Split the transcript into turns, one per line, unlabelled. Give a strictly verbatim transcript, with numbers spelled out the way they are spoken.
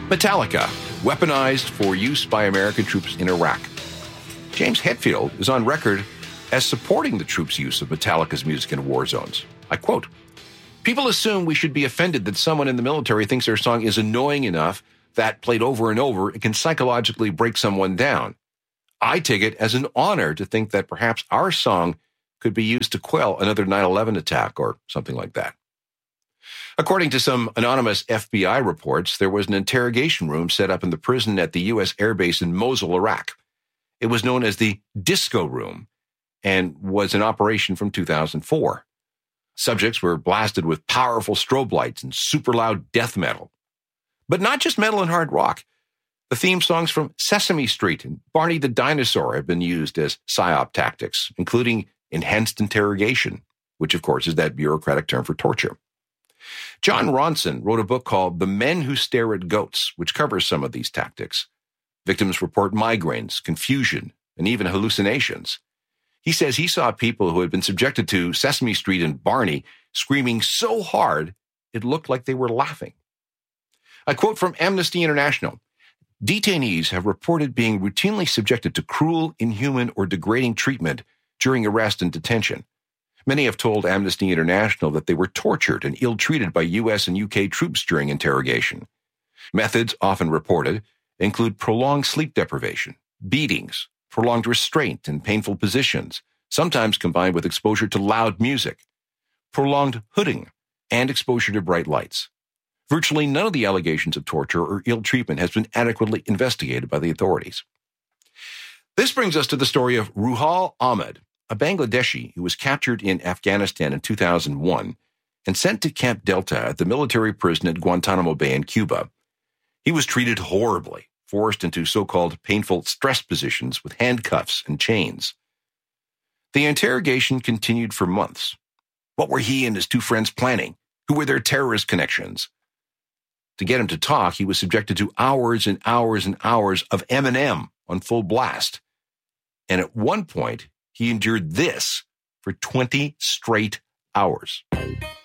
Metallica, weaponized for use by American troops in Iraq. James Hetfield is on record as supporting the troops' use of Metallica's music in war zones. I quote, "People assume we should be offended that someone in the military thinks their song is annoying enough that, played over and over, it can psychologically break someone down. I take it as an honor to think that perhaps our song could be used to quell another nine eleven attack or something like that." According to some anonymous F B I reports, there was an interrogation room set up in the prison at the U S Air Base in Mosul, Iraq. It was known as the Disco Room and was in operation from two thousand four. Subjects were blasted with powerful strobe lights and super loud death metal. But not just metal and hard rock. The theme songs from Sesame Street and Barney the Dinosaur have been used as psyop tactics, including enhanced interrogation, which of course is that bureaucratic term for torture. John Ronson wrote a book called The Men Who Stare at Goats, which covers some of these tactics. Victims report migraines, confusion, and even hallucinations. He says he saw people who had been subjected to Sesame Street and Barney screaming so hard it looked like they were laughing. A quote from Amnesty International: "Detainees have reported being routinely subjected to cruel, inhuman, or degrading treatment during arrest and detention. Many have told Amnesty International that they were tortured and ill-treated by U S and U K troops during interrogation. Methods often reported include prolonged sleep deprivation, beatings, prolonged restraint in painful positions, sometimes combined with exposure to loud music, prolonged hooding, and exposure to bright lights. Virtually none of the allegations of torture or ill treatment has been adequately investigated by the authorities." This brings us to the story of Ruhal Ahmed, a Bangladeshi who was captured in Afghanistan in two thousand one and sent to Camp Delta at the military prison at Guantanamo Bay in Cuba. He was treated horribly, forced into so-called painful stress positions with handcuffs and chains. The interrogation continued for months. What were he and his two friends planning? Who were their terrorist connections? To get him to talk, he was subjected to hours and hours and hours of Eminem on full blast. And at one point, he endured this for twenty straight hours.